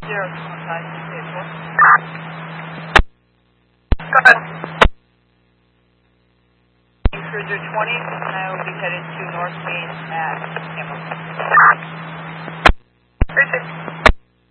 Cruiser 20, and I will be headed to North Main at Hamilton.